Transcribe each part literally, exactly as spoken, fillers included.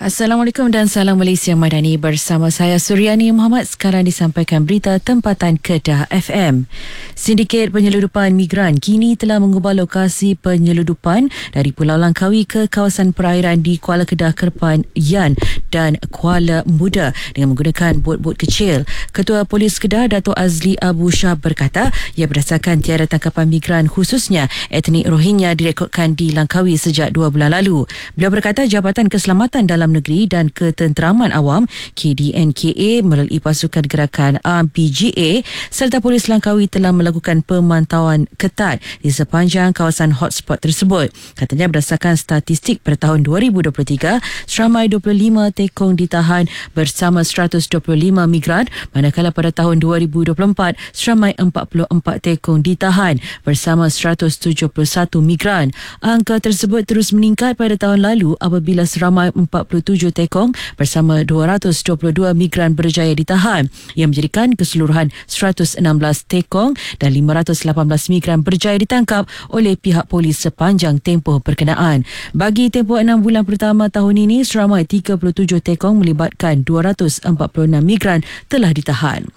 Assalamualaikum dan salam Malaysia Madani, bersama saya Suryani Muhammad. Sekarang disampaikan berita tempatan Kedah F M. Sindiket penyeludupan migran kini telah mengubah lokasi penyeludupan dari Pulau Langkawi ke kawasan perairan di Kuala Kedah, Kerpan, Yan dan Kuala Muda dengan menggunakan bot-bot kecil. Ketua Polis Kedah, Dato' Azli Abu Shah berkata, ia berdasarkan tiada tangkapan migran khususnya etnik Rohingya direkodkan di Langkawi sejak dua bulan lalu. Beliau berkata Jabatan Keselamatan Dalam Negeri dan Ketenteraman Awam K D N K A melalui pasukan gerakan R P G A serta Polis Langkawi telah melakukan pemantauan ketat di sepanjang kawasan hotspot tersebut. Katanya berdasarkan statistik pada tahun dua ribu dua puluh tiga, seramai dua puluh lima tekong ditahan bersama seratus dua puluh lima migran, manakala pada tahun dua ribu dua puluh empat seramai empat puluh empat tekong ditahan bersama seratus tujuh puluh satu migran. Angka tersebut terus meningkat pada tahun lalu apabila seramai empat puluh tujuh tekong bersama dua ratus dua puluh dua migran berjaya ditahan, yang menjadikan keseluruhan seratus enam belas tekong dan lima ratus lapan belas migran berjaya ditangkap oleh pihak polis sepanjang tempoh berkenaan. Bagi tempoh enam bulan pertama tahun ini, seramai tiga puluh tujuh tekong melibatkan dua ratus empat puluh enam migran telah ditahan.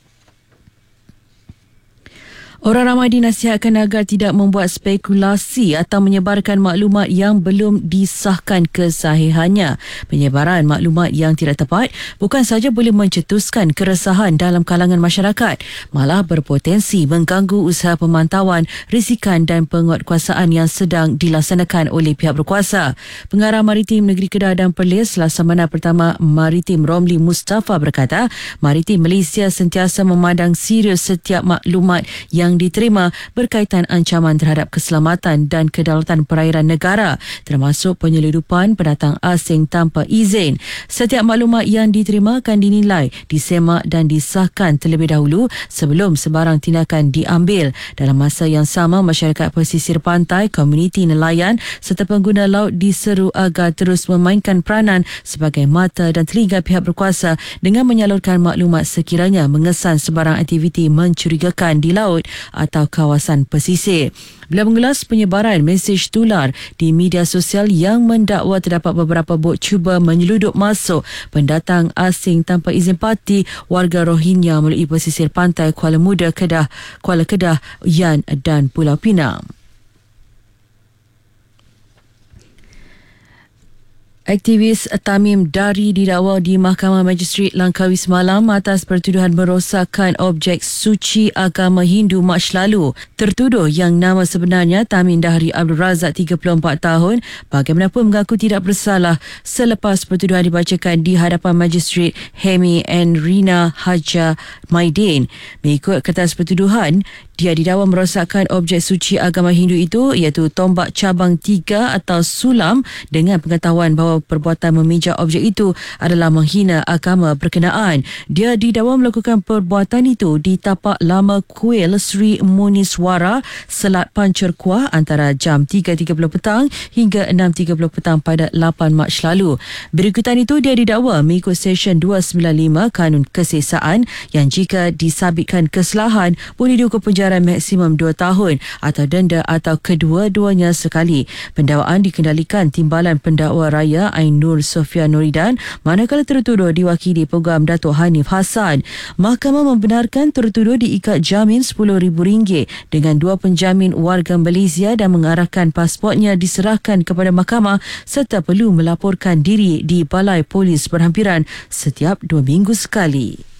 Orang ramai dinasihatkan agar tidak membuat spekulasi atau menyebarkan maklumat yang belum disahkan kesahihannya. Penyebaran maklumat yang tidak tepat bukan sahaja boleh mencetuskan keresahan dalam kalangan masyarakat, malah berpotensi mengganggu usaha pemantauan, risikan dan penguatkuasaan yang sedang dilaksanakan oleh pihak berkuasa. Pengarah Maritim Negeri Kedah dan Perlis, Laksamana Pertama Maritim Romli Mustafa berkata, Maritim Malaysia sentiasa memandang serius setiap maklumat yang yang diterima berkaitan ancaman terhadap keselamatan dan kedaulatan perairan negara, termasuk penyeludupan pendatang asing tanpa izin. Setiap maklumat yang diterima akan dinilai, disemak dan disahkan terlebih dahulu sebelum sebarang tindakan diambil. Dalam masa yang sama, masyarakat pesisir pantai, komuniti nelayan serta pengguna laut diseru agar terus memainkan peranan sebagai mata dan telinga pihak berkuasa dengan menyalurkan maklumat sekiranya mengesan sebarang aktiviti mencurigakan di laut atau kawasan pesisir. Beliau mengulas penyebaran mesej tular di media sosial yang mendakwa terdapat beberapa bot cuba menyeludup masuk pendatang asing tanpa izin parti warga Rohingya melalui pesisir pantai Kuala Muda, Kedah, Kuala Kedah, Yan dan Pulau Pinang. Aktivis Tamim Dari didakwa di Mahkamah Magistrate Langkawi semalam atas pertuduhan merosakkan objek suci agama Hindu Mac lalu. Tertuduh yang nama sebenarnya Tamim Dari Abdul Razak, tiga puluh empat tahun, bagaimanapun mengaku tidak bersalah selepas pertuduhan dibacakan di hadapan Magistrate Hemi and Rina Haja Maidin. Mengikut kertas pertuduhan, dia didakwa merosakkan objek suci agama Hindu itu, iaitu tombak cabang tiga atau sulam, dengan pengetahuan bahawa perbuatan memijak objek itu adalah menghina agama berkenaan. Dia didakwa melakukan perbuatan itu di tapak lama kuil Sri Muniswara, Selat Pancur Kuah antara jam tiga tiga puluh petang hingga enam tiga puluh petang pada lapan Mac lalu. Berikutan itu, dia didakwa mengikut Seksyen dua sembilan lima Kanun Kesesaan yang jika disabitkan kesalahan boleh dihukum penjara maksimum dua tahun atau denda atau kedua-duanya sekali. Pendakwaan dikendalikan Timbalan Pendakwa Raya Ainur Sofia Nuridan, manakala tertuduh diwakili Peguam Datuk Hanif Hassan. Mahkamah membenarkan tertuduh diikat jamin sepuluh ribu ringgit dengan dua penjamin warga Malaysia dan mengarahkan pasportnya diserahkan kepada mahkamah serta perlu melaporkan diri di Balai Polis Berhampiran setiap dua minggu sekali.